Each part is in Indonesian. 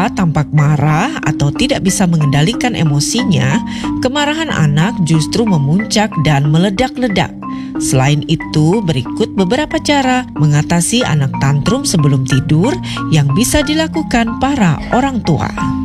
tua tampak marah atau tidak bisa mengendalikan emosinya, kemarahan anak justru memuncak dan meledak-ledak. Selain itu, berikut beberapa cara mengatasi anak tantrum sebelum tidur yang bisa dilakukan para orang tua.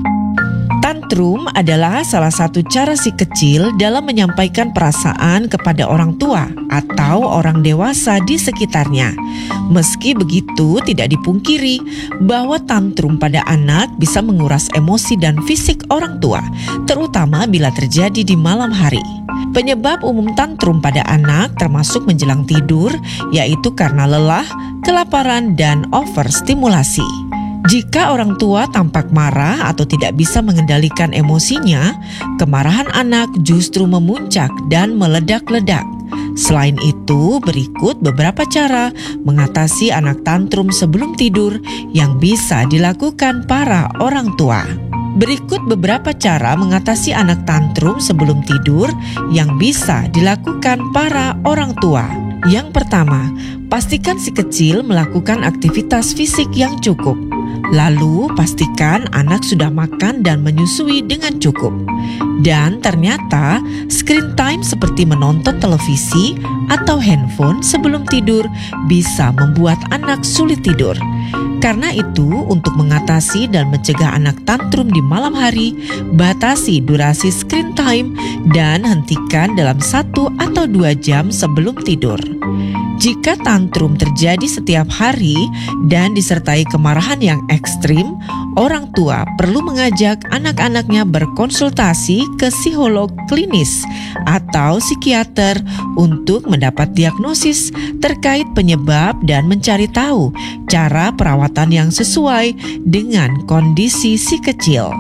Tantrum adalah salah satu cara si kecil dalam menyampaikan perasaan kepada orang tua atau orang dewasa di sekitarnya. Meski begitu, tidak dipungkiri bahwa tantrum pada anak bisa menguras emosi dan fisik orang tua, terutama bila terjadi di malam hari. Penyebab umum tantrum pada anak termasuk menjelang tidur, yaitu karena lelah, kelaparan, dan overstimulasi. Jika orang tua tampak marah atau tidak bisa mengendalikan emosinya, kemarahan anak justru memuncak dan meledak-ledak. Selain itu, berikut beberapa cara mengatasi anak tantrum sebelum tidur yang bisa dilakukan para orang tua. Berikut beberapa cara mengatasi anak tantrum sebelum tidur yang bisa dilakukan para orang tua. Yang pertama, pastikan si kecil melakukan aktivitas fisik yang cukup. Lalu pastikan anak sudah makan dan menyusui dengan cukup. Dan ternyata screen time seperti menonton televisi atau handphone sebelum tidur bisa membuat anak sulit tidur. Karena itu, untuk mengatasi dan mencegah anak tantrum di malam hari, batasi durasi screen time dan hentikan dalam 1 atau 2 jam sebelum tidur. Jika tantrum terjadi setiap hari dan disertai kemarahan yang ekstrim, orang tua perlu mengajak anak-anaknya berkonsultasi ke psikolog klinis atau psikiater untuk mendapat diagnosis terkait penyebab dan mencari tahu cara perawatan yang sesuai dengan kondisi si kecil.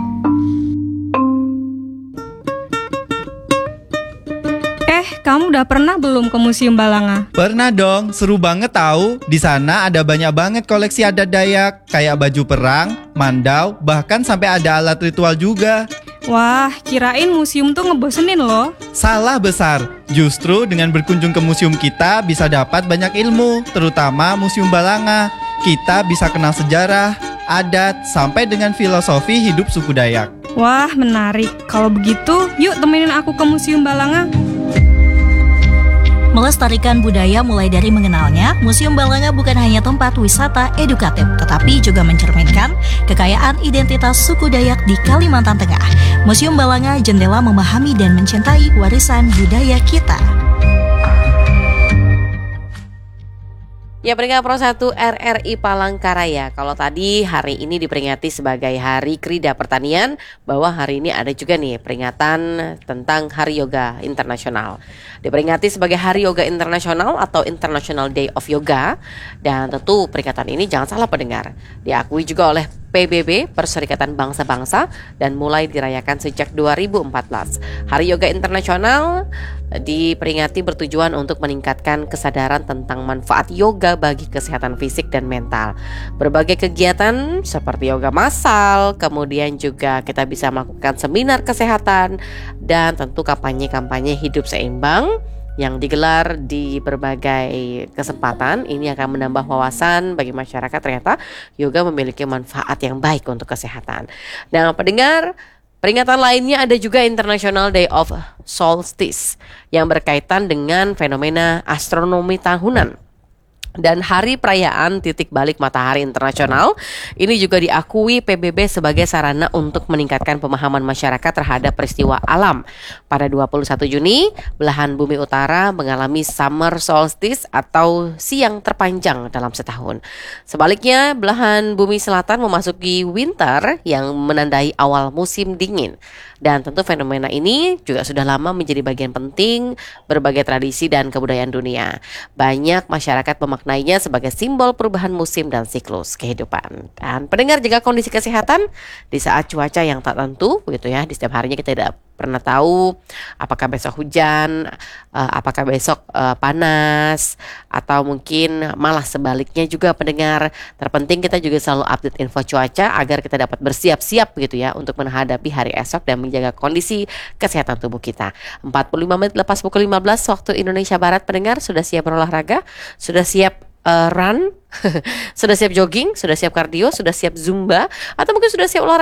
Kamu udah pernah belum ke Museum Balanga? Pernah dong, seru banget tahu. Di sana ada banyak banget koleksi adat Dayak, kayak baju perang, mandau, bahkan sampai ada alat ritual juga. Wah, kirain museum tuh ngebosenin loh. Salah besar. Justru dengan berkunjung ke museum kita bisa dapat banyak ilmu, terutama Museum Balanga. Kita bisa kenal sejarah, adat, sampai dengan filosofi hidup suku Dayak. Wah, menarik. Kalau begitu, yuk temenin aku ke Museum Balanga. Melestarikan budaya mulai dari mengenalnya, Museum Balanga bukan hanya tempat wisata edukatif, tetapi juga mencerminkan kekayaan identitas suku Dayak di Kalimantan Tengah. Museum Balanga jendela memahami dan mencintai warisan budaya kita. Ya, peringkat Pro 1 RRI Palangkaraya. Kalau tadi hari ini diperingati sebagai Hari Krida Pertanian, bahwa hari ini ada juga nih peringatan tentang Hari Yoga Internasional. Diperingati sebagai Hari Yoga Internasional atau International Day of Yoga. Dan tentu peringatan ini jangan salah pendengar, diakui juga oleh PBB, Perserikatan Bangsa-Bangsa, dan mulai dirayakan sejak 2014. Hari Yoga Internasional diperingati bertujuan untuk meningkatkan kesadaran tentang manfaat yoga bagi kesehatan fisik dan mental. Berbagai kegiatan seperti yoga massal, kemudian juga kita bisa melakukan seminar kesehatan, dan tentu kampanye-kampanye hidup seimbang yang digelar di berbagai kesempatan. Ini akan menambah wawasan bagi masyarakat, ternyata yoga memiliki manfaat yang baik untuk kesehatan. Nah, pendengar, peringatan lainnya ada juga International Day of Solstice yang berkaitan dengan fenomena astronomi tahunan. Dan hari perayaan titik balik matahari internasional ini juga diakui PBB sebagai sarana untuk meningkatkan pemahaman masyarakat terhadap peristiwa alam. Pada 21 Juni, belahan bumi utara mengalami summer solstice atau siang terpanjang dalam setahun. Sebaliknya, belahan bumi selatan memasuki winter yang menandai awal musim dingin. Dan tentu fenomena ini juga sudah lama menjadi bagian penting berbagai tradisi dan kebudayaan dunia. Banyak masyarakat memaknainya sebagai simbol perubahan musim dan siklus kehidupan. Dan pendengar, jaga kondisi kesehatan di saat cuaca yang tak tentu, begitu ya. Di setiap harinya kita tidak pernah tahu apakah besok hujan, apakah besok panas, atau mungkin malah sebaliknya juga pendengar. Terpenting kita juga selalu update info cuaca agar kita dapat bersiap-siap begitu ya untuk menghadapi hari esok dan menjaga kondisi kesehatan tubuh kita. 45 menit lepas pukul 15 waktu Indonesia Barat, pendengar sudah siap berolahraga, sudah siap run, sudah siap jogging, sudah siap kardio, sudah siap zumba, atau mungkin sudah siap olahraga